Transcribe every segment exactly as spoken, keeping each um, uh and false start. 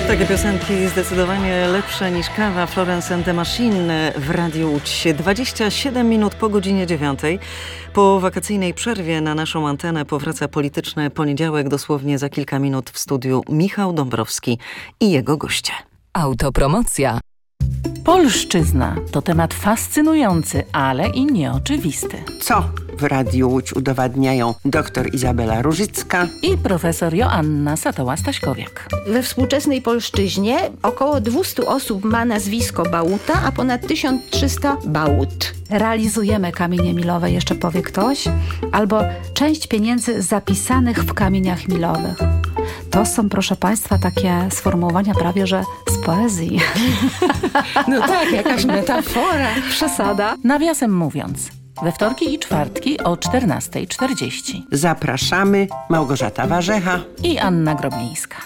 Takie piosenki zdecydowanie lepsze niż kawa. Florence and the Machine w Radiu Łódź. dwadzieścia siedem minut po godzinie dziewiątej. Po wakacyjnej przerwie na naszą antenę powraca Polityczny Poniedziałek. Dosłownie za kilka minut w studiu Michał Dąbrowski i jego goście. Autopromocja. Polszczyzna to temat fascynujący, ale i nieoczywisty. Co w Radiu Łódź udowadniają dr Izabela Różycka i profesor Joanna Satoła-Staśkowiak. We współczesnej polszczyźnie około dwieście osób ma nazwisko Bałuta, a ponad tysiąc trzysta Bałut. Realizujemy kamienie milowe, jeszcze powie ktoś, albo część pieniędzy zapisanych w kamieniach milowych. To są, proszę Państwa, takie sformułowania prawie, że z poezji. No tak, jakaś metafora. Przesada. Nawiasem mówiąc, we wtorki i czwartki o czternasta czterdzieści. Zapraszamy. Małgorzata Warzecha i Anna Groblińska.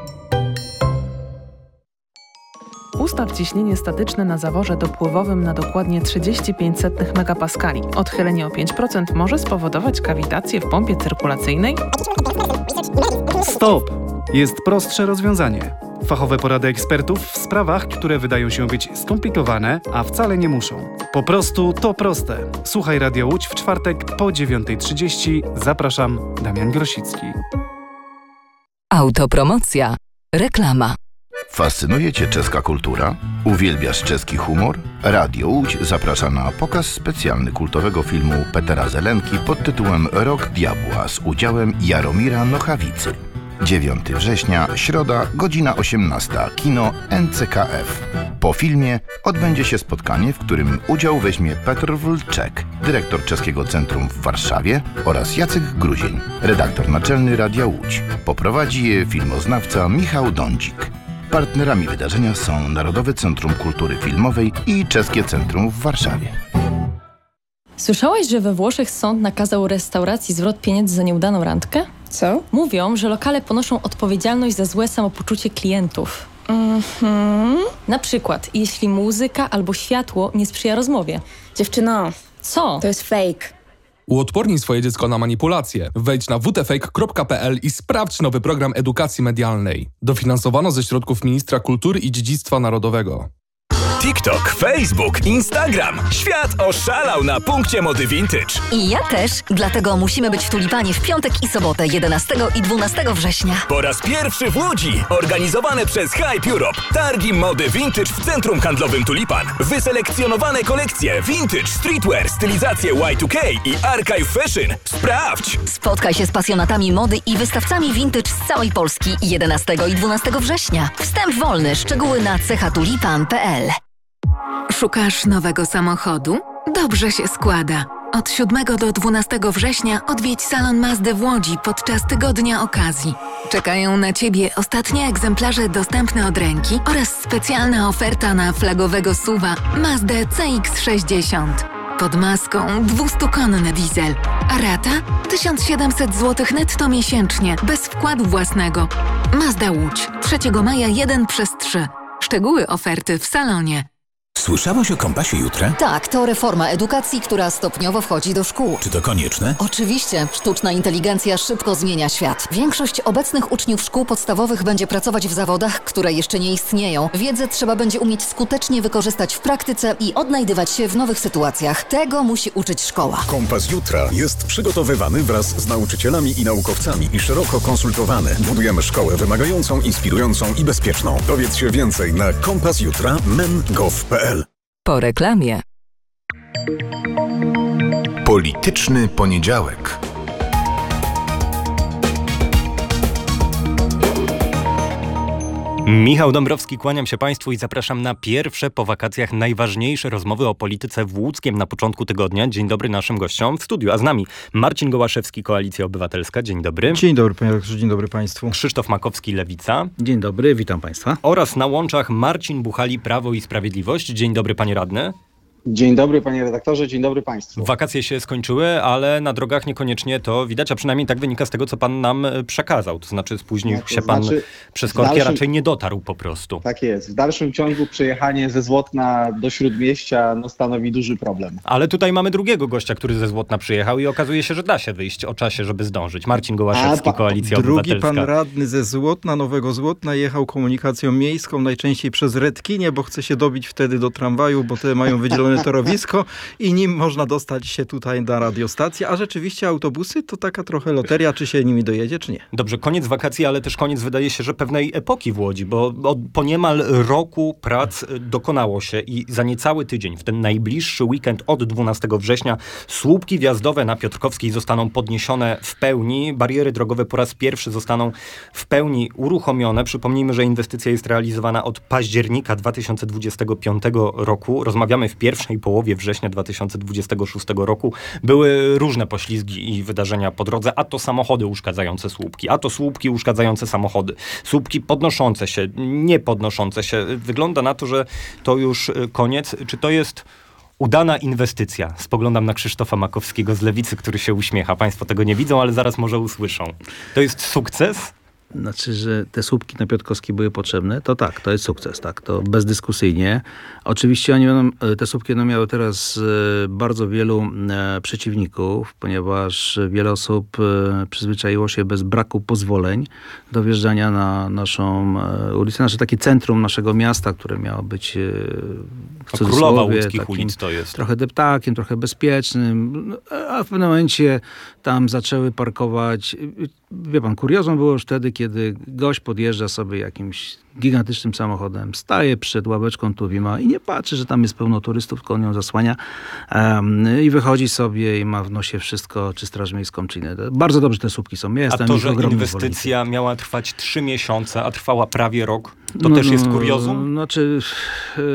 Ustaw ciśnienie statyczne na zaworze dopływowym na dokładnie trzydzieści pięć setnych megapaskali. Odchylenie o pięć procent może spowodować kawitację w pompie cyrkulacyjnej. Stop! Jest prostsze rozwiązanie. Fachowe porady ekspertów w sprawach, które wydają się być skomplikowane, a wcale nie muszą. Po prostu to proste. Słuchaj Radio Łódź w czwartek po dziewiąta trzydzieści. Zapraszam, Damian Grosicki. Autopromocja. Reklama. Fascynuje Cię czeska kultura? Uwielbiasz czeski humor? Radio Łódź zaprasza na pokaz specjalny kultowego filmu Petera Zelenki pod tytułem Rok Diabła z udziałem Jaromira Nochawicy. dziewiątego września, środa, godzina osiemnasta, kino N C K F. Po filmie odbędzie się spotkanie, w którym udział weźmie Petr Wlczek, dyrektor Czeskiego Centrum w Warszawie, oraz Jacek Gruzień, redaktor naczelny Radia Łódź. Poprowadzi je filmoznawca Michał Dądzik. Partnerami wydarzenia są Narodowe Centrum Kultury Filmowej i Czeskie Centrum w Warszawie. Słyszałeś, że we Włoszech sąd nakazał restauracji zwrot pieniędzy za nieudaną randkę? Co? Mówią, że lokale ponoszą odpowiedzialność za złe samopoczucie klientów. Mhm. Na przykład, jeśli muzyka albo światło nie sprzyja rozmowie. Dziewczyno, co? To jest fake. Uodpornij swoje dziecko na manipulacje. Wejdź na w t fake kropka p l i sprawdź nowy program edukacji medialnej. Dofinansowano ze środków Ministra Kultury i Dziedzictwa Narodowego. TikTok, Facebook, Instagram. Świat oszalał na punkcie mody vintage. I ja też, dlatego musimy być w Tulipanie w piątek i sobotę, jedenastego i dwunastego września. Po raz pierwszy w Łodzi, organizowane przez Hype Europe. Targi mody vintage w centrum handlowym Tulipan. Wyselekcjonowane kolekcje vintage, streetwear, stylizacje Y dwa K i archive fashion. Sprawdź! Spotkaj się z pasjonatami mody i wystawcami vintage z całej Polski jedenastego i dwunastego września. Wstęp wolny, szczegóły na cechatulipan kropka p l. Szukasz nowego samochodu? Dobrze się składa. Od siódmego do dwunastego września odwiedź salon Mazdy w Łodzi podczas tygodnia okazji. Czekają na Ciebie ostatnie egzemplarze dostępne od ręki oraz specjalna oferta na flagowego S U V-a Mazdę C X sześćdziesiąt. Pod maską dwiestokonny diesel, a rata tysiąc siedemset złotych netto miesięcznie, bez wkładu własnego. Mazda Łódź, trzeciego maja jeden przez trzy. Szczegóły oferty w salonie. Słyszałaś o Kompasie Jutra? Tak, to reforma edukacji, która stopniowo wchodzi do szkół. Czy to konieczne? Oczywiście. Sztuczna inteligencja szybko zmienia świat. Większość obecnych uczniów szkół podstawowych będzie pracować w zawodach, które jeszcze nie istnieją. Wiedzę trzeba będzie umieć skutecznie wykorzystać w praktyce i odnajdywać się w nowych sytuacjach. Tego musi uczyć szkoła. Kompas Jutra jest przygotowywany wraz z nauczycielami i naukowcami i szeroko konsultowany. Budujemy szkołę wymagającą, inspirującą i bezpieczną. Dowiedz się więcej na kompas jutra kropka men kropka gov kropka p l. Po reklamie. Polityczny Poniedziałek. Michał Dąbrowski, kłaniam się Państwu i zapraszam na pierwsze po wakacjach najważniejsze rozmowy o polityce w Łódzkiem na początku tygodnia. Dzień dobry naszym gościom w studiu, a z nami Marcin Gołaszewski, Koalicja Obywatelska. Dzień dobry. Dzień dobry, panie redaktorze, dzień dobry Państwu. Krzysztof Makowski, Lewica. Dzień dobry, witam Państwa. Oraz na łączach Marcin Buchali, Prawo i Sprawiedliwość. Dzień dobry, panie radny. Dzień dobry panie redaktorze, dzień dobry państwu. Wakacje się skończyły, ale na drogach niekoniecznie to widać, a przynajmniej tak wynika z tego, co pan nam przekazał. To znaczy spóźnił No, to się pan znaczy, przez korki, dalszym... raczej nie dotarł po prostu. Tak jest. W dalszym ciągu przejechanie ze Złotna do Śródmieścia no, stanowi duży problem. Ale tutaj mamy drugiego gościa, który ze Złotna przyjechał i okazuje się, że da się wyjść o czasie, żeby zdążyć. Marcin Gołaszewski, pa... Koalicja Drugi Obywatelska. pan radny ze Złotna, Nowego Złotna jechał komunikacją miejską, najczęściej przez Redkinie, bo chce się dobić wtedy do tramwaju, bo te mają wydzielone torowisko i nim można dostać się tutaj na radiostację, a rzeczywiście autobusy to taka trochę loteria, czy się nimi dojedzie, czy nie. Dobrze, koniec wakacji, ale też koniec wydaje się, że pewnej epoki w Łodzi, bo od, po niemal roku prac dokonało się i za niecały tydzień, w ten najbliższy weekend od dwunastego września, słupki wjazdowe na Piotrkowskiej zostaną podniesione w pełni. Bariery drogowe po raz pierwszy zostaną w pełni uruchomione. Przypomnijmy, że inwestycja jest realizowana od października dwa tysiące dwudziestego piątego roku. Rozmawiamy w pierwszej połowie września dwa tysiące dwudziestego szóstego roku. Były różne poślizgi i wydarzenia po drodze, a to samochody uszkadzające słupki, a to słupki uszkadzające samochody, słupki podnoszące się, nie podnoszące się. Wygląda na to, że to już koniec. Czy to jest udana inwestycja? Spoglądam na Krzysztofa Makowskiego z Lewicy, który się uśmiecha. Państwo tego nie widzą, ale zaraz może usłyszą. To jest sukces? Znaczy, że te słupki na Piotrkowskiej były potrzebne, to tak, to jest sukces, tak, to bezdyskusyjnie. Oczywiście oni będą, te słupki będą miały teraz bardzo wielu przeciwników, ponieważ wiele osób przyzwyczaiło się bez braku pozwoleń do wjeżdżania na naszą ulicę, nasze takie centrum naszego miasta, które miało być w Królowa łódzkich ulic to jest. Trochę deptakiem, trochę bezpiecznym, a w pewnym momencie tam zaczęły parkować. Wie pan, kuriozum było już wtedy, kiedy gość podjeżdża sobie jakimś gigantycznym samochodem, staje przed ławeczką Tuwima i nie patrzy, że tam jest pełno turystów, tylko on ją zasłania um, i wychodzi sobie i ma w nosie wszystko, czy Straż Miejską, czy inne. Bardzo dobrze te słupki są. Ja a to, że inwestycja zwolennikiem. miała trwać trzy miesiące, a trwała prawie rok, to no, też jest kuriozum? Znaczy... Yy,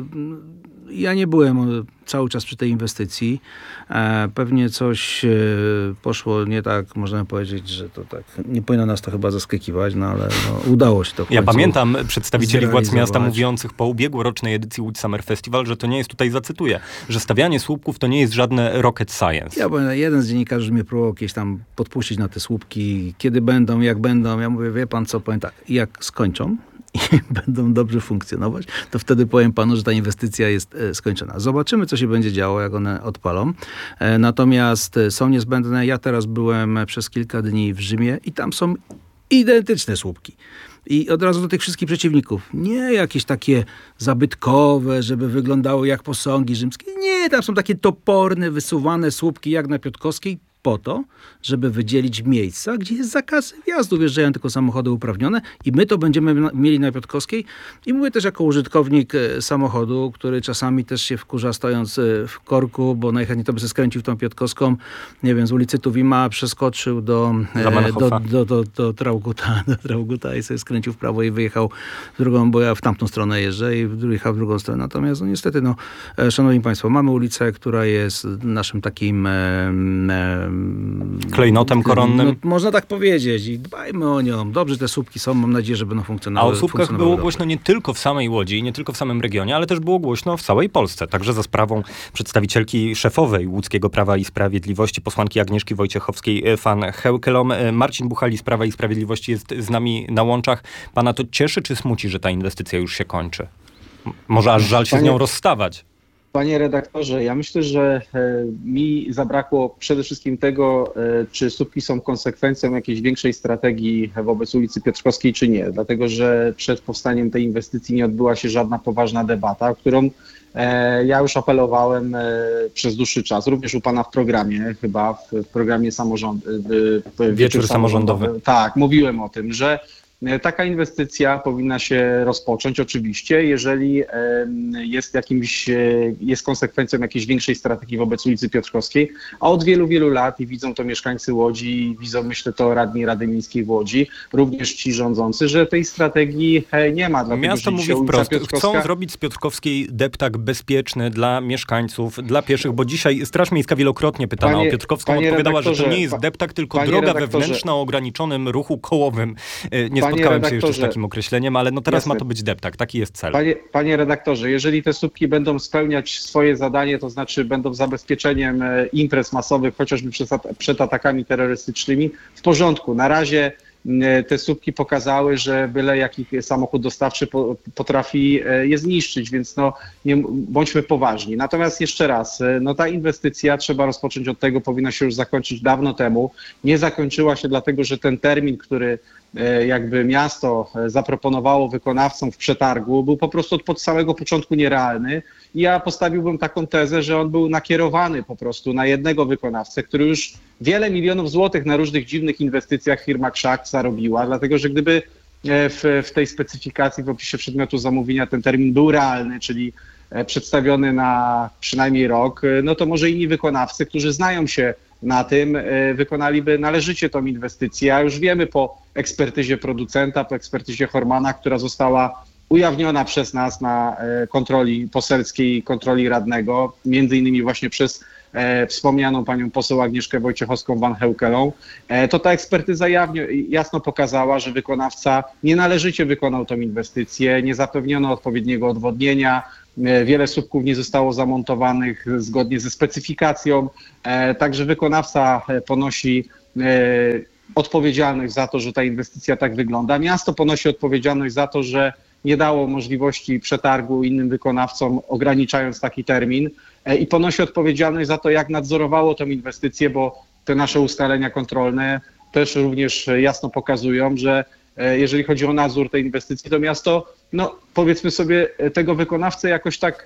Ja nie byłem cały czas przy tej inwestycji. Pewnie coś poszło nie tak, można powiedzieć, że to tak nie powinno nas to chyba zaskakiwać, no ale no, udało się to w końcu. Ja pamiętam przedstawicieli władz miasta mówiących po ubiegłorocznej edycji Łódź Summer Festival, że to nie jest, tutaj zacytuję, że stawianie słupków to nie jest żadne rocket science. Ja byłem, jeden z dziennikarzy mnie próbował jakieś tam podpuścić na te słupki, kiedy będą, jak będą. Ja mówię, wie pan co, powiem tak, jak skończą i będą dobrze funkcjonować, to wtedy powiem panu, że ta inwestycja jest skończona. Zobaczymy, co się będzie działo, jak one odpalą. Natomiast są niezbędne. Ja teraz byłem przez kilka dni w Rzymie i tam są identyczne słupki. I od razu do tych wszystkich przeciwników. Nie jakieś takie zabytkowe, żeby wyglądały jak posągi rzymskie. Nie, tam są takie toporne, wysuwane słupki jak na Piotrkowskiej, po to, żeby wydzielić miejsca, gdzie jest zakaz wjazdu. Wjeżdżają tylko samochody uprawnione i my to będziemy mieli na Piotrkowskiej. I mówię też jako użytkownik samochodu, który czasami też się wkurza stojąc w korku, bo najchętniej to by się skręcił w tą Piotrkowską, nie wiem, z ulicy Tuwima przeskoczył do, do, do, do, do, Trauguta, do Trauguta i sobie skręcił w prawo i wyjechał w drugą, bo ja w tamtą stronę jeżdżę i wyjechał w drugą stronę. Natomiast no niestety, no, szanowni państwo, mamy ulicę, która jest naszym takim e, klejnotem koronnym. No, można tak powiedzieć i dbajmy o nią. Dobrze te słupki są, mam nadzieję, że będą funkcjonowały. A o słupkach było dobrze. Głośno nie tylko w samej Łodzi, nie tylko w samym regionie, ale też było głośno w całej Polsce. Także za sprawą przedstawicielki szefowej Łódzkiego Prawa i Sprawiedliwości, posłanki Agnieszki Wojciechowskiej-Van Hełkelom. Marcin Buchali z Prawa i Sprawiedliwości jest z nami na łączach. Pana to cieszy czy smuci, że ta inwestycja już się kończy? Może aż żal się Panie... z nią rozstawać? Panie redaktorze, ja myślę, że e, mi zabrakło przede wszystkim tego, e, czy słupki są konsekwencją jakiejś większej strategii wobec ulicy Piotrkowskiej, czy nie. Dlatego, że przed powstaniem tej inwestycji nie odbyła się żadna poważna debata, którą e, ja już apelowałem e, przez dłuższy czas, również u pana w programie, chyba w, w programie samorząd, w, w Wieczór, Wieczór samorządowy. samorządowy. Tak, mówiłem o tym, że taka inwestycja powinna się rozpocząć oczywiście, jeżeli jest jakimś, jest konsekwencją jakiejś większej strategii wobec ulicy Piotrkowskiej, a od wielu, wielu lat i widzą to mieszkańcy Łodzi, widzą myślę to radni Rady Miejskiej w Łodzi, również ci rządzący, że tej strategii nie ma. Dlatego, Miasto mówi wprost, Piotrkowska... chcą zrobić z Piotrkowskiej deptak bezpieczny dla mieszkańców, dla pieszych, bo dzisiaj Straż Miejska wielokrotnie pytana panie, o Piotrkowską odpowiadała, że to nie jest deptak, tylko droga wewnętrzna o ograniczonym ruchu kołowym. Niestety spotkałem się jeszcze z takim określeniem, ale no teraz Jasne. ma to być deptak, taki jest cel. Panie, panie redaktorze, jeżeli te słupki będą spełniać swoje zadanie, to znaczy będą zabezpieczeniem imprez masowych, chociażby przed, przed atakami terrorystycznymi, w porządku. Na razie te słupki pokazały, że byle jaki samochód dostawczy potrafi je zniszczyć, więc no nie, bądźmy poważni. Natomiast jeszcze raz, no ta inwestycja, trzeba rozpocząć od tego, powinna się już zakończyć dawno temu. Nie zakończyła się dlatego, że ten termin, który jakby miasto zaproponowało wykonawcom w przetargu, był po prostu od samego początku nierealny. I ja postawiłbym taką tezę, że on był nakierowany po prostu na jednego wykonawcę, który już wiele milionów złotych na różnych dziwnych inwestycjach firma Krzak zarobiła, dlatego że gdyby w, w tej specyfikacji, w opisie przedmiotu zamówienia ten termin był realny, czyli przedstawiony na przynajmniej rok, no to może inni wykonawcy, którzy znają się na tym, wykonaliby należycie tą inwestycję. A już wiemy po ekspertyzie producenta, po ekspertyzie Hormana, która została ujawniona przez nas na kontroli poselskiej, kontroli radnego, między innymi właśnie przez e, wspomnianą panią poseł Agnieszkę Wojciechowską-Van Heukelą, e, to ta ekspertyza jawnie, jasno pokazała, że wykonawca nienależycie wykonał tą inwestycję, nie zapewniono odpowiedniego odwodnienia, e, wiele słupków nie zostało zamontowanych zgodnie ze specyfikacją, e, także wykonawca ponosi e, odpowiedzialność za to, że ta inwestycja tak wygląda. Miasto ponosi odpowiedzialność za to, że nie dało możliwości przetargu innym wykonawcom, ograniczając taki termin, i ponosi odpowiedzialność za to, jak nadzorowało tę inwestycję, bo te nasze ustalenia kontrolne też również jasno pokazują, że jeżeli chodzi o nadzór tej inwestycji, to miasto, no powiedzmy sobie, tego wykonawcę jakoś tak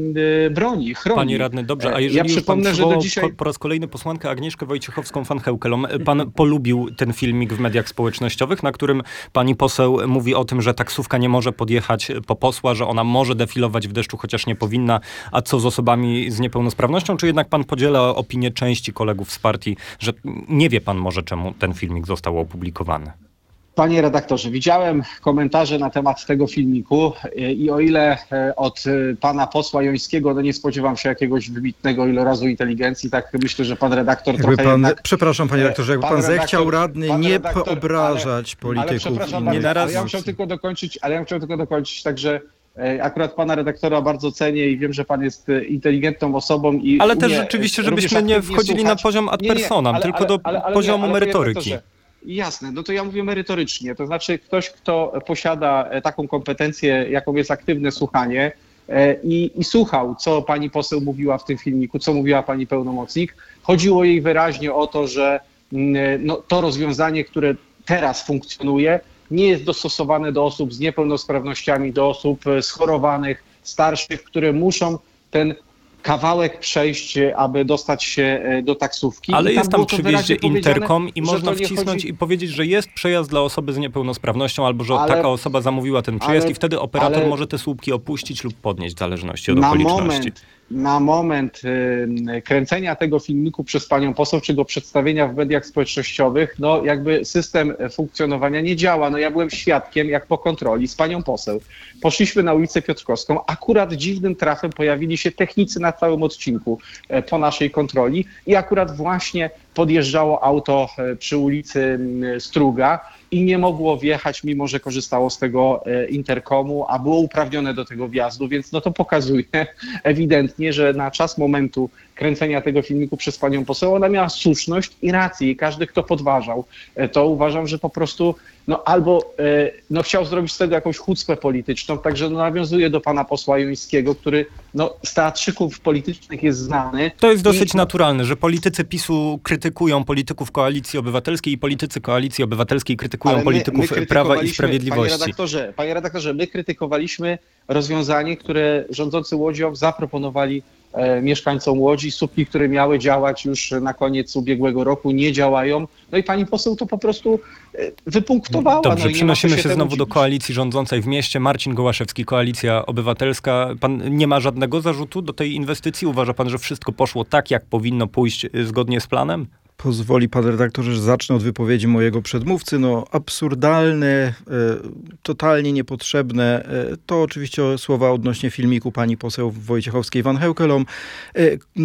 e, broni, chroni. Panie radny, dobrze, a jeżeli ja już pan że do dzisiaj... po raz kolejny posłankę Agnieszkę Wojciechowską-Van Heukelą, pan polubił ten filmik w mediach społecznościowych, na którym pani poseł mówi o tym, że taksówka nie może podjechać po posła, że ona może defilować w deszczu, chociaż nie powinna, a co z osobami z niepełnosprawnością, czy jednak pan podziela opinię części kolegów z partii, że nie wie pan może, czemu ten filmik został opublikowany? Panie redaktorze, widziałem komentarze na temat tego filmiku i o ile od pana posła Jońskiego no nie spodziewam się jakiegoś wybitnego ilorazu inteligencji, tak myślę, że pan redaktor jakby trochę pan, jednak, Przepraszam panie redaktorze, jakby pan, pan redaktor, zechciał radny nie redaktor, poobrażać ale, polityków. Ale, nie naraz... ale ja bym chciał tylko dokończyć, ale ja bym chciał tylko dokończyć, także akurat pana redaktora bardzo cenię i wiem, że pan jest inteligentną osobą. I ale też rzeczywiście, żebyśmy nie wchodzili słuchać. na poziom ad personam, nie, nie, ale, tylko do ale, ale, poziomu ale, ale, merytoryki. Jasne, no to ja mówię merytorycznie, to znaczy ktoś, kto posiada taką kompetencję, jaką jest aktywne słuchanie i, i słuchał, co pani poseł mówiła w tym filmiku, co mówiła pani pełnomocnik. Chodziło jej wyraźnie o to, że no, to rozwiązanie, które teraz funkcjonuje, nie jest dostosowane do osób z niepełnosprawnościami, do osób schorowanych, starszych, które muszą ten kawałek przejść, aby dostać się do taksówki. Ale jest tam przy wjeździe interkom i można wcisnąć chodzi... i powiedzieć, że jest przejazd dla osoby z niepełnosprawnością albo że ale, taka osoba zamówiła ten przejazd ale, i wtedy operator ale, może te słupki opuścić lub podnieść w zależności od na okoliczności. Moment, na moment y, kręcenia tego filmiku przez panią poseł, czy go przedstawienia w mediach społecznościowych, no jakby system funkcjonowania nie działa. No ja byłem świadkiem, jak po kontroli z panią poseł poszliśmy na ulicę Piotrkowską, akurat dziwnym trafem pojawili się technicy na całym odcinku e, po naszej kontroli i akurat właśnie podjeżdżało auto e, przy ulicy e, Struga i nie mogło wjechać, mimo że korzystało z tego e, interkomu, a było uprawnione do tego wjazdu, więc no to pokazuje ewidentnie, że na czas momentu kręcenia tego filmiku przez panią poseł, ona miała słuszność i rację i każdy, kto podważał, e, to uważam, że po prostu no albo e, no chciał zrobić z tego jakąś chucpę polityczną, także no nawiązuje do pana posła Jońskiego, który no z teatrzyków politycznych jest znany. To jest dosyć i... naturalne, że politycy PiSu krytykują polityków Koalicji Obywatelskiej i politycy Koalicji Obywatelskiej krytykują my, polityków my Prawa i Sprawiedliwości. Panie redaktorze, panie redaktorze, my krytykowaliśmy rozwiązanie, które rządzący Łodzią zaproponowali e, mieszkańcom Łodzi. Słupki, które miały działać już na koniec ubiegłego roku, nie działają. No i pani poseł to po prostu e, wypunktowała. Dobrze, no przenosimy się, się znowu dziwić. do koalicji rządzącej w mieście. Marcin Gołaszewski, Koalicja Obywatelska. Pan nie ma żadnego zarzutu do tej inwestycji? Uważa pan, że wszystko poszło tak, jak powinno pójść zgodnie z planem? Pozwoli pan redaktor, że zacznę od wypowiedzi mojego przedmówcy. No absurdalne, e, totalnie niepotrzebne. E, to oczywiście słowa odnośnie filmiku pani poseł Wojciechowskiej-Van Heukelom. E,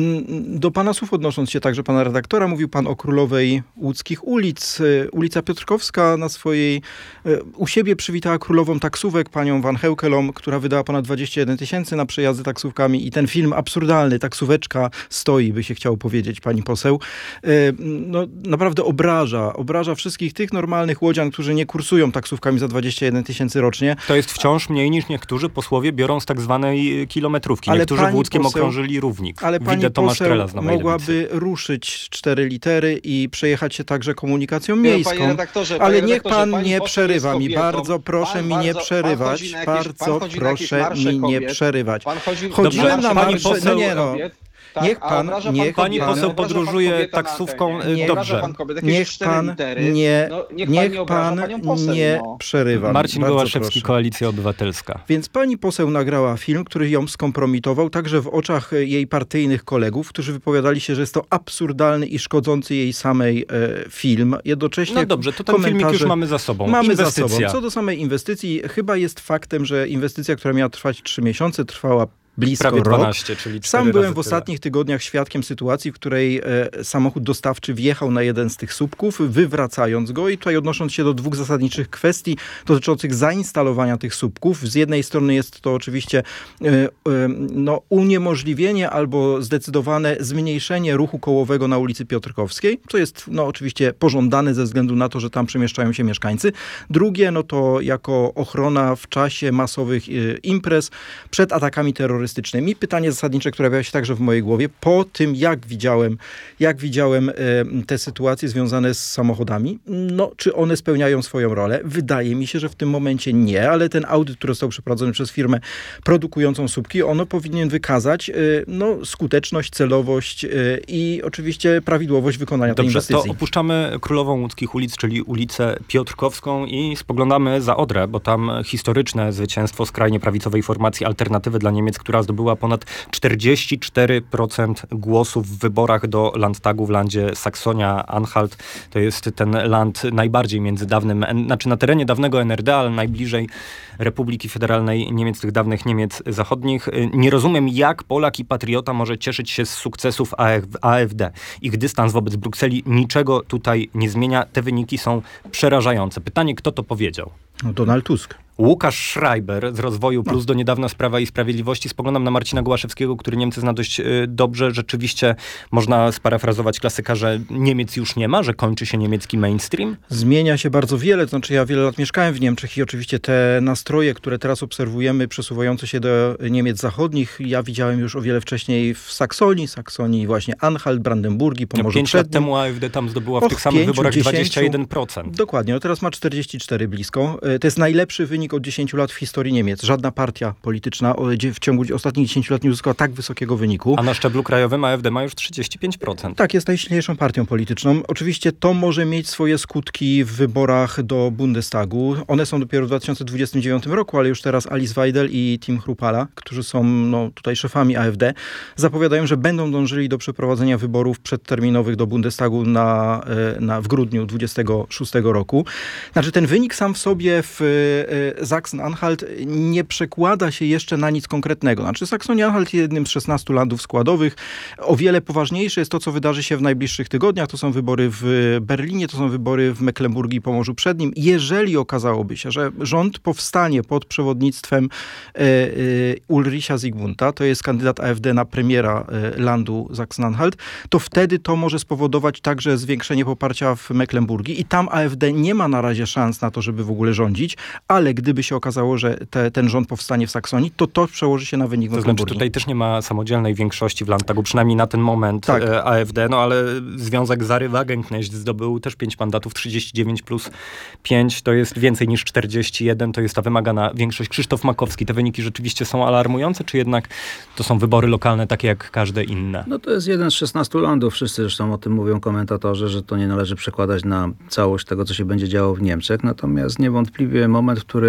do pana słów odnosząc się także pana redaktora, mówił pan o królowej łódzkich ulic. E, ulica Piotrkowska na swojej, e, u siebie przywitała królową taksówek, panią Van Heukelom, która wydała ponad dwadzieścia jeden tysięcy na przejazdy taksówkami i ten film absurdalny, taksóweczka stoi, by się chciało powiedzieć pani poseł. E, no naprawdę obraża, obraża wszystkich tych normalnych łodzian, którzy nie kursują taksówkami za dwadzieścia jeden tysięcy rocznie. To jest wciąż mniej niż niektórzy posłowie biorą z tak zwanej kilometrówki. Ale niektórzy w Łódzkiem poseł, okrążyli Równik. Ale pani Widzę Tomasz poseł Trelas na mogłaby ruszyć cztery litery i przejechać się także komunikacją Nie, miejską. panie redaktorze, ale panie niech pan redaktorze, nie pani przerywa mi. kobietą. Bardzo proszę Pan mi nie bardzo- przerywać. pan chodzi na jakieś- Bardzo pan chodzi na jakieś proszę marsze mi nie kobiet. przerywać. Pan chodzi- Chodziłem Dobrze, na pani marsze... poseł- No nie no. Tak, Niech a pan, obraża pan niech Pani pan, poseł obraża pan podróżuje kobietę na taksówką antenie. y, Nie dobrze. obraża pan kobietę, jakieś niech cztery pan litery. nie, No, niech niech pan nie obraża pan panią poseł, nie no. przerywa. Marcin Bardzo Gołaszewski, proszę. Koalicja Obywatelska. Więc pani poseł nagrała film, który ją skompromitował także w oczach jej partyjnych kolegów, którzy wypowiadali się, że jest to absurdalny i szkodzący jej samej e, film. Jednocześnie No dobrze, to ten filmik już mamy za sobą. Mamy Inwestycja. za sobą. Co do samej inwestycji, chyba jest faktem, że inwestycja, która miała trwać trzy miesiące, trwała blisko Prawie rok. dwanaście, czyli cztery Sam razy byłem w tyle. ostatnich tygodniach świadkiem sytuacji, w której e, samochód dostawczy wjechał na jeden z tych słupków, wywracając go i tutaj odnosząc się do dwóch zasadniczych kwestii dotyczących zainstalowania tych słupków. Z jednej strony jest to oczywiście e, e, no, uniemożliwienie albo zdecydowane zmniejszenie ruchu kołowego na ulicy Piotrkowskiej, co jest no, oczywiście pożądane ze względu na to, że tam przemieszczają się mieszkańcy. Drugie, no to jako ochrona w czasie masowych e, imprez przed atakami terrorystycznymi. Pytanie zasadnicze, które pojawia się także w mojej głowie, po tym jak widziałem, jak widziałem e, te sytuacje związane z samochodami, no czy one spełniają swoją rolę? Wydaje mi się, że w tym momencie nie, ale ten audyt, który został przeprowadzony przez firmę produkującą słupki, ono powinien wykazać e, no, skuteczność, celowość e, i oczywiście prawidłowość wykonania tej Dobrze, inwestycji. to opuszczamy Królową Łódzkich Ulic, czyli ulicę Piotrkowską i spoglądamy za Odrę, bo tam historyczne zwycięstwo skrajnie prawicowej formacji Alternatywy dla Niemiec, która zdobyła ponad czterdzieści cztery procent głosów w wyborach do Landtagu w landzie Saksonia-Anhalt. To jest ten land najbardziej między dawnym, znaczy na terenie dawnego N R D, ale najbliżej Republiki Federalnej Niemiec, tych dawnych Niemiec Zachodnich. Nie rozumiem, jak Polak i patriota może cieszyć się z sukcesów A F D. Ich dystans wobec Brukseli niczego tutaj nie zmienia. Te wyniki są przerażające. Pytanie, kto to powiedział? No, Donald Tusk. Łukasz Schreiber z Rozwoju Plus, do niedawna z Prawa i Sprawiedliwości. Spoglądam na Marcina Gołaszewskiego, który Niemcy zna dość y, dobrze. Rzeczywiście można sparafrazować klasyka, że Niemiec już nie ma, że kończy się niemiecki mainstream. Zmienia się bardzo wiele, to znaczy ja wiele lat mieszkałem w Niemczech i oczywiście te nastroje, które teraz obserwujemy, przesuwające się do Niemiec zachodnich, ja widziałem już o wiele wcześniej w Saksonii, Saksonii właśnie Anhalt, Brandenburgii, Pomorzu No, pięć Przednim. lat temu A F D tam zdobyła w Och, tych samych pięciu, wyborach dziesięciu. dwadzieścia jeden procent. Dokładnie, no teraz ma czterdzieści cztery blisko. To jest najlepszy wynik od dziesięciu lat w historii Niemiec. Żadna partia polityczna w ciągu ostatnich dziesięciu lat nie uzyskała tak wysokiego wyniku. A na szczeblu krajowym A F D ma już trzydzieści pięć procent. Tak, jest najsilniejszą partią polityczną. Oczywiście to może mieć swoje skutki w wyborach do Bundestagu. One są dopiero w dwa tysiące dwudziestym dziewiątym roku, ale już teraz Alice Weidel i Tim Chrupala, którzy są no, tutaj szefami A F D, zapowiadają, że będą dążyli do przeprowadzenia wyborów przedterminowych do Bundestagu na, na, w grudniu dwudziestego szóstego roku. Znaczy ten wynik sam w sobie w Sachsen-Anhalt nie przekłada się jeszcze na nic konkretnego. Znaczy Saksonia-Anhalt jest jednym z szesnastu landów składowych. O wiele poważniejsze jest to, co wydarzy się w najbliższych tygodniach. To są wybory w Berlinie, to są wybory w Mecklenburgii i Pomorzu Przednim. Jeżeli okazałoby się, że rząd powstanie pod przewodnictwem e, e, Ulricha Zygmunta, to jest kandydat A F D na premiera e, landu Sachsen-Anhalt, to wtedy to może spowodować także zwiększenie poparcia w Mecklenburgii i tam A F D nie ma na razie szans na to, żeby w ogóle rządzić, ale gdyby się okazało, że te, ten rząd powstanie w Saksonii, to to przełoży się na wynik To Mecklenburgii. znaczy tutaj też nie ma samodzielnej większości w Landtagu, przynajmniej na ten moment Tak. A F D, no ale Związek Zary Wagenknecht zdobył też pięć mandatów, trzydzieści dziewięć plus pięć, to jest więcej niż czterdzieści jeden, to jest ta wymagana większość. Krzysztof Makowski, te wyniki rzeczywiście są alarmujące, czy jednak to są wybory lokalne takie jak każde inne? No to jest jeden z szesnastu landów. Wszyscy zresztą o tym mówią komentatorzy, że to nie należy przekładać na całość tego, co się będzie działo w Niemczech. Natomiast niewątpliwie moment, w którym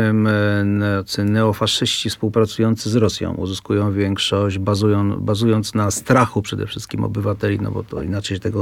którym neofaszyści współpracujący z Rosją uzyskują większość, bazują, bazując na strachu przede wszystkim obywateli, no bo to inaczej tego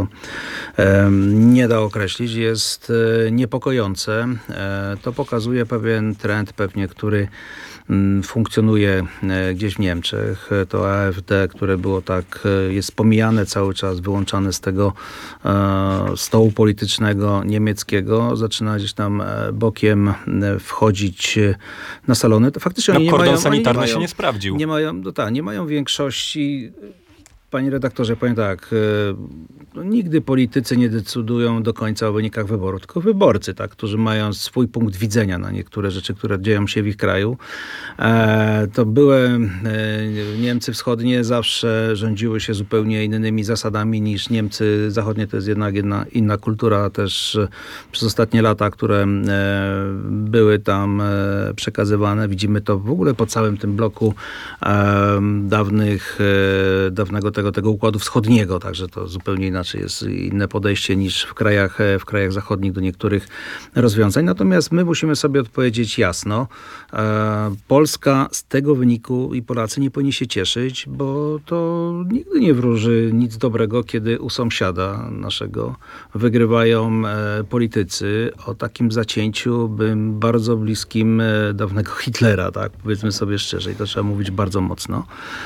um, nie da określić, jest e, niepokojące. E, to pokazuje pewien trend pewnie, który m, funkcjonuje e, gdzieś w Niemczech. To A F D, które było tak, e, jest pomijane cały czas, wyłączane z tego e, stołu politycznego niemieckiego, zaczyna gdzieś tam e, bokiem e, wchodzić na salony. To faktycznie no, oni nie kordon mają... sanitarny oni nie się mają, nie sprawdził. Nie mają, no tak, nie mają większości. Panie redaktorze, powiem tak, no, nigdy politycy nie decydują do końca o wynikach wyboru, tylko wyborcy, tak, którzy mają swój punkt widzenia na niektóre rzeczy, które dzieją się w ich kraju. E, to były e, Niemcy wschodnie zawsze rządziły się zupełnie innymi zasadami niż Niemcy zachodnie. To jest jednak jedna inna kultura też przez ostatnie lata, które e, były tam e, przekazywane. Widzimy to w ogóle po całym tym bloku e, dawnych, e, dawnego tego, tego układu wschodniego, także to zupełnie inaczej jest inne podejście niż w krajach, w krajach zachodnich do niektórych rozwiązań. Natomiast my musimy sobie odpowiedzieć jasno. E, Polska z tego wyniku i Polacy nie powinni się cieszyć, bo to nigdy nie wróży nic dobrego, kiedy u sąsiada naszego wygrywają e, politycy o takim zacięciu bym bardzo bliskim e, dawnego Hitlera, tak? Powiedzmy sobie szczerze i to trzeba mówić bardzo mocno,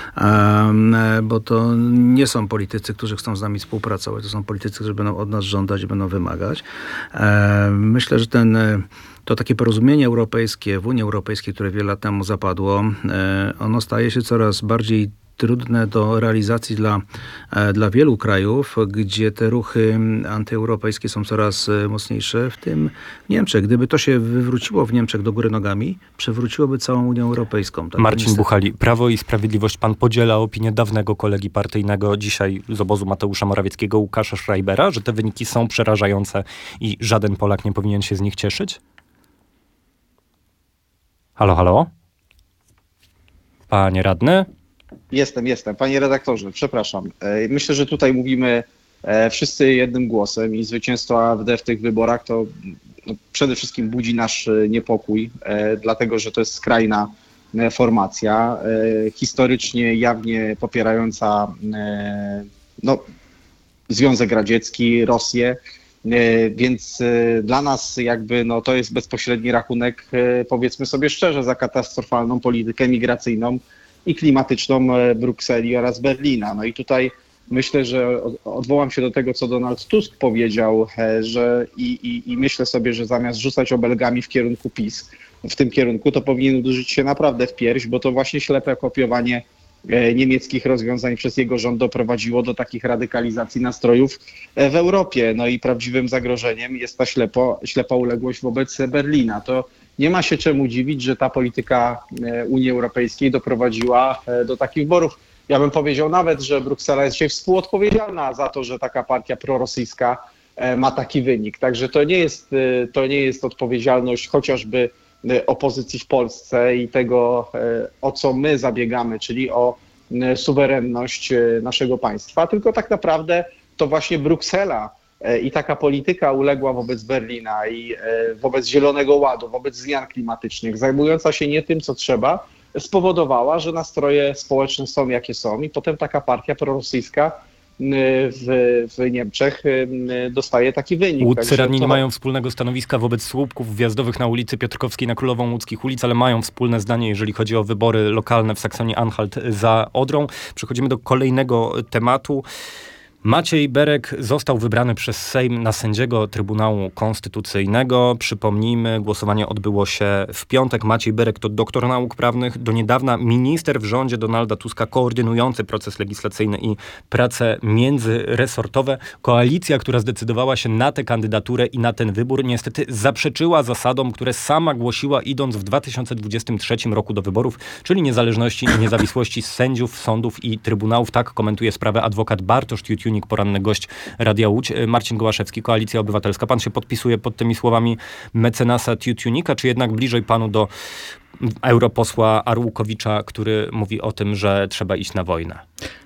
e, bo to nie są politycy, którzy chcą z nami współpracować. To są politycy, którzy będą od nas żądać i będą wymagać. Myślę, że ten, to takie porozumienie europejskie w Unii Europejskiej, które wiele lat temu zapadło, ono staje się coraz bardziej trudne do realizacji dla, dla wielu krajów, gdzie te ruchy antyeuropejskie są coraz mocniejsze, w tym Niemczech. Gdyby to się wywróciło w Niemczech do góry nogami, przewróciłoby całą Unię Europejską. Tak, Marcin niestety. Buchali, Prawo i Sprawiedliwość. Pan podziela opinię dawnego kolegi partyjnego, dzisiaj z obozu Mateusza Morawieckiego, Łukasza Schreibera, że te wyniki są przerażające i żaden Polak nie powinien się z nich cieszyć? Halo, halo? Panie radny? Jestem, jestem. Panie redaktorze, przepraszam. Myślę, że tutaj mówimy wszyscy jednym głosem i zwycięstwo A F D w tych wyborach to no, przede wszystkim budzi nasz niepokój, dlatego że to jest skrajna formacja, historycznie jawnie popierająca no, Związek Radziecki, Rosję, więc dla nas jakby no, to jest bezpośredni rachunek, powiedzmy sobie szczerze, za katastrofalną politykę migracyjną i klimatyczną Brukseli oraz Berlina. No i tutaj myślę, że odwołam się do tego, co Donald Tusk powiedział, że i, i, i myślę sobie, że zamiast rzucać obelgami w kierunku PiS, w tym kierunku, to powinien uderzyć się naprawdę w pierś, bo to właśnie ślepe kopiowanie niemieckich rozwiązań przez jego rząd doprowadziło do takich radykalizacji nastrojów w Europie. No i prawdziwym zagrożeniem jest ta ślepo, ślepa uległość wobec Berlina. To nie ma się czemu dziwić, że ta polityka Unii Europejskiej doprowadziła do takich wyborów. Ja bym powiedział nawet, że Bruksela jest dzisiaj współodpowiedzialna za to, że taka partia prorosyjska ma taki wynik. Także to nie jest, to nie jest odpowiedzialność chociażby opozycji w Polsce i tego, o co my zabiegamy, czyli o suwerenność naszego państwa, tylko tak naprawdę to właśnie Bruksela i taka polityka uległa wobec Berlina i wobec Zielonego Ładu, wobec zmian klimatycznych, zajmująca się nie tym, co trzeba, spowodowała, że nastroje społeczne są jakie są i potem taka partia prorosyjska w, w Niemczech dostaje taki wynik. Łódzcy radni to... nie mają wspólnego stanowiska wobec słupków wjazdowych na ulicy Piotrkowskiej na Królową Łódzkich Ulic, ale mają wspólne zdanie, jeżeli chodzi o wybory lokalne w Saksonii-Anhalt za Odrą. Przechodzimy do kolejnego tematu. Maciej Berek został wybrany przez Sejm na sędziego Trybunału Konstytucyjnego. Przypomnijmy, głosowanie odbyło się w piątek. Maciej Berek to doktor nauk prawnych, do niedawna minister w rządzie Donalda Tuska koordynujący proces legislacyjny i prace międzyresortowe. Koalicja, która zdecydowała się na tę kandydaturę i na ten wybór, niestety zaprzeczyła zasadom, które sama głosiła, idąc w dwa tysiące dwudziestym trzecim roku do wyborów, czyli niezależności i niezawisłości sędziów, sądów i trybunałów. Tak komentuje sprawę adwokat Bartosz Tiutiunik, poranny gość Radia Łódź. Marcin Gołaszewski, Koalicja Obywatelska. Pan się podpisuje pod tymi słowami mecenasa Tiutiunika, czy jednak bliżej panu do europosła Arłukowicza, który mówi o tym, że trzeba iść na wojnę?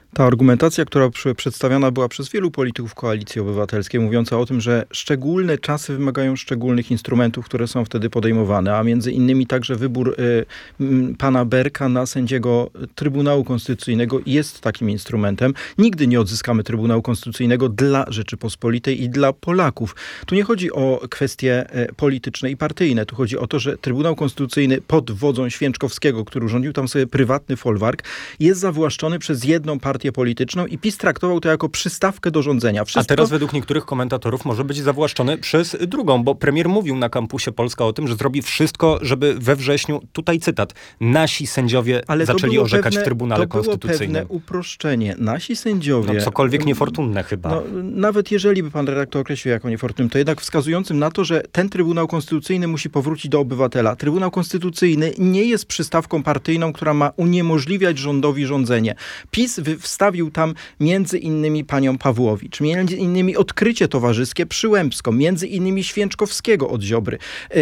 Ta argumentacja, która przedstawiana była przez wielu polityków Koalicji Obywatelskiej, mówiąca o tym, że szczególne czasy wymagają szczególnych instrumentów, które są wtedy podejmowane, a między innymi także wybór y, m, pana Berka na sędziego Trybunału Konstytucyjnego jest takim instrumentem. Nigdy nie odzyskamy Trybunału Konstytucyjnego dla Rzeczypospolitej i dla Polaków. Tu nie chodzi o kwestie y, polityczne i partyjne. Tu chodzi o to, że Trybunał Konstytucyjny pod wodzą Święczkowskiego, który urządził tam sobie prywatny folwark, jest zawłaszczony przez jedną partię polityczną i PiS traktował to jako przystawkę do rządzenia. Wszystko... A teraz według niektórych komentatorów może być zawłaszczony przez drugą, bo premier mówił na kampusie Polska o tym, że zrobi wszystko, żeby we wrześniu, tutaj cytat, nasi sędziowie Ale zaczęli orzekać pewne, w Trybunale to było Konstytucyjnym. pewne uproszczenie. Nasi sędziowie... No, cokolwiek niefortunne chyba. No, nawet jeżeli by pan redaktor określił jako niefortunnym, to jednak wskazującym na to, że ten Trybunał Konstytucyjny musi powrócić do obywatela. Trybunał Konstytucyjny nie jest przystawką partyjną, która ma uniemożliwiać rządowi rządzenie. PiS wstawił tam między innymi panią Pawłowicz, między innymi Odkrycie Towarzyskie Przyłębską, między innymi Święczkowskiego od Ziobry.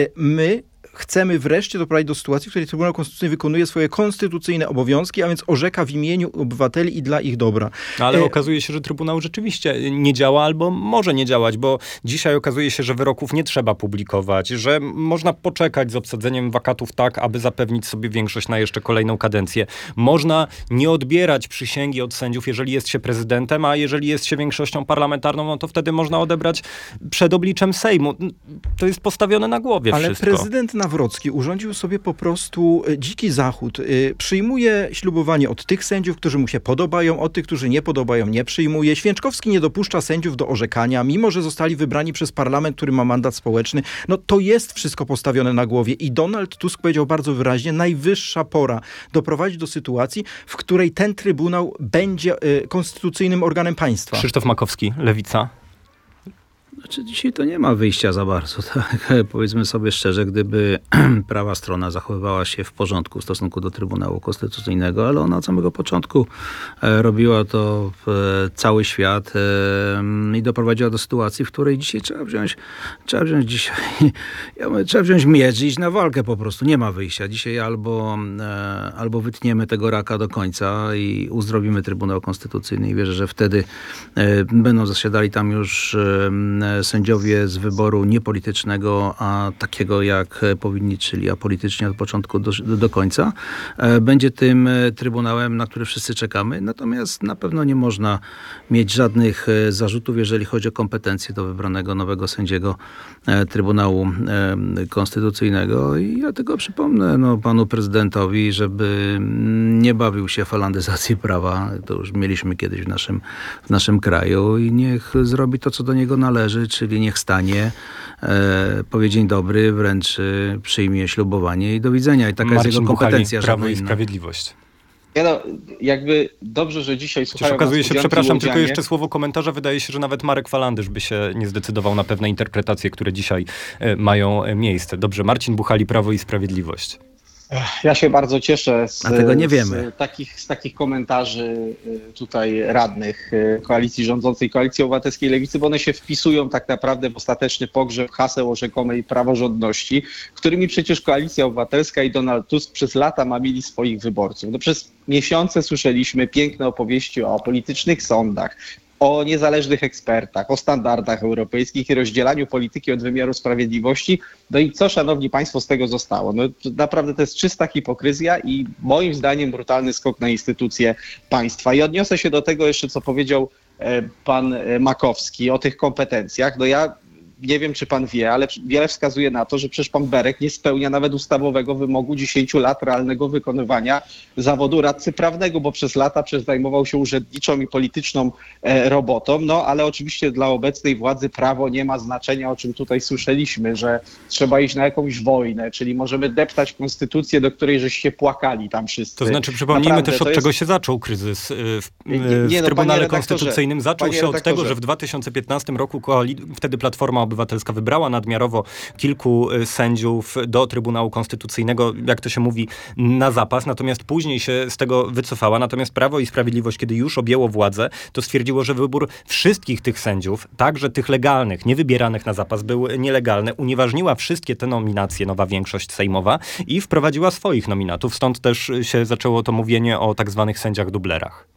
My chcemy wreszcie doprowadzić do sytuacji, w której Trybunał Konstytucyjny wykonuje swoje konstytucyjne obowiązki, a więc orzeka w imieniu obywateli i dla ich dobra. Ale e... okazuje się, że Trybunał rzeczywiście nie działa albo może nie działać, bo dzisiaj okazuje się, że wyroków nie trzeba publikować, że można poczekać z obsadzeniem wakatów tak, aby zapewnić sobie większość na jeszcze kolejną kadencję. Można nie odbierać przysięgi od sędziów, jeżeli jest się prezydentem, a jeżeli jest się większością parlamentarną, no to wtedy można odebrać przed obliczem Sejmu. To jest postawione na głowie Ale wszystko. prezydent Nawrocki urządził sobie po prostu dziki zachód. Przyjmuje ślubowanie od tych sędziów, którzy mu się podobają, od tych, którzy nie podobają, nie przyjmuje. Święczkowski nie dopuszcza sędziów do orzekania, mimo że zostali wybrani przez parlament, który ma mandat społeczny. No to jest wszystko postawione na głowie i Donald Tusk powiedział bardzo wyraźnie, najwyższa pora doprowadzić do sytuacji, w której ten Trybunał będzie y, konstytucyjnym organem państwa. Krzysztof Makowski, Lewica. Znaczy dzisiaj to nie ma wyjścia za bardzo. Tak? Powiedzmy sobie szczerze, gdyby prawa strona zachowywała się w porządku w stosunku do Trybunału Konstytucyjnego, ale ona od samego początku robiła to w cały świat i doprowadziła do sytuacji, w której dzisiaj trzeba wziąć, trzeba wziąć dzisiaj, ja mówię, trzeba wziąć miecz i iść na walkę po prostu. Nie ma wyjścia. Dzisiaj albo, albo wytniemy tego raka do końca i uzdrowimy Trybunał Konstytucyjny i wierzę, że wtedy będą zasiadali tam już sędziowie z wyboru niepolitycznego, a takiego jak powinni, czyli apolitycznie od początku do, do końca, będzie tym trybunałem, na który wszyscy czekamy. Natomiast na pewno nie można mieć żadnych zarzutów, jeżeli chodzi o kompetencje do wybranego nowego sędziego Trybunału Konstytucyjnego. I ja tego przypomnę no, panu prezydentowi, żeby nie bawił się falandyzację prawa. To już mieliśmy kiedyś w naszym, w naszym kraju i niech zrobi to, co do niego należy, czyli niech stanie, e, powie dzień dobry, wręczy przyjmie ślubowanie i do widzenia. I taka Marcin jest jego kompetencja. Buchali, Prawo i Sprawiedliwość. Ja no, jakby dobrze, że dzisiaj słuchają okazuje się, przepraszam, łodzianie. tylko jeszcze słowo komentarza. Wydaje się, że nawet Marek Falandysz by się nie zdecydował na pewne interpretacje, które dzisiaj e, mają miejsce. Dobrze, Marcin Buchali, Prawo i Sprawiedliwość. Ja się bardzo cieszę z, A tego nie wiemy. z, takich, z takich komentarzy tutaj radnych koalicji rządzącej, Koalicji Obywatelskiej, Lewicy, bo one się wpisują tak naprawdę w ostateczny pogrzeb haseł o rzekomej praworządności, którymi przecież Koalicja Obywatelska i Donald Tusk przez lata mamili swoich wyborców. No przez miesiące słyszeliśmy piękne opowieści o politycznych sądach, o niezależnych ekspertach, o standardach europejskich i rozdzielaniu polityki od wymiaru sprawiedliwości. No i co, szanowni państwo, z tego zostało? No to naprawdę to jest czysta hipokryzja i moim zdaniem brutalny skok na instytucje państwa. I odniosę się do tego jeszcze, co powiedział pan Makowski o tych kompetencjach. No ja nie wiem, czy pan wie, ale wiele wskazuje na to, że przecież pan Berek nie spełnia nawet ustawowego wymogu dziesięciu lat realnego wykonywania zawodu radcy prawnego, bo przez lata przecież zajmował się urzędniczą i polityczną e, robotą. No ale oczywiście dla obecnej władzy prawo nie ma znaczenia, o czym tutaj słyszeliśmy, że trzeba iść na jakąś wojnę, czyli możemy deptać konstytucję, do której żeście płakali tam wszyscy. To znaczy przypomnijmy Naprawdę, też, od czego jest... się zaczął kryzys w, w, nie, nie, w Trybunale no, Konstytucyjnym. Zaczął się od tego, że w dwa tysiące piętnastym roku koali- wtedy Platforma Obywatelska wybrała nadmiarowo kilku sędziów do Trybunału Konstytucyjnego, jak to się mówi, na zapas, natomiast później się z tego wycofała. Natomiast Prawo i Sprawiedliwość, kiedy już objęło władzę, to stwierdziło, że wybór wszystkich tych sędziów, także tych legalnych, niewybieranych na zapas, był nielegalny. Unieważniła wszystkie te nominacje, nowa większość sejmowa i wprowadziła swoich nominatów. Stąd też się zaczęło to mówienie o tak zwanych sędziach dublerach.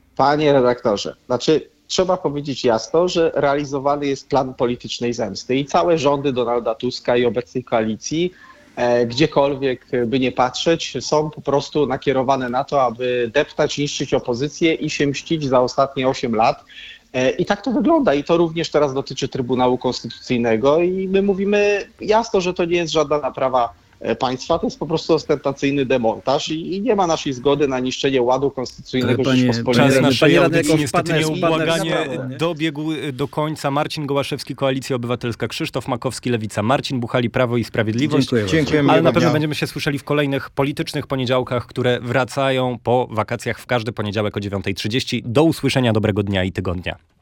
Panie redaktorze, znaczy trzeba powiedzieć jasno, że realizowany jest plan politycznej zemsty i całe rządy Donalda Tuska i obecnej koalicji, e, gdziekolwiek by nie patrzeć, są po prostu nakierowane na to, aby deptać, niszczyć opozycję i się mścić za ostatnie osiem lat. E, I tak to wygląda i to również teraz dotyczy Trybunału Konstytucyjnego i my mówimy jasno, że to nie jest żadna naprawa państwa, to jest po prostu ostentacyjny demontaż i, i nie ma naszej zgody na niszczenie ładu konstytucyjnego Rzeczypospolitej. Czas naszej audycji niestety nieubłaganie dobiegł do końca. Marcin Gołaszewski, Koalicja Obywatelska, Krzysztof Makowski, Lewica, Marcin Buchali, Prawo i Sprawiedliwość. Dziękuję. Dziękujemy. Ale na pewno będziemy się słyszeli w kolejnych politycznych poniedziałkach, które wracają po wakacjach w każdy poniedziałek o dziewiąta trzydzieści. Do usłyszenia, dobrego dnia i tygodnia.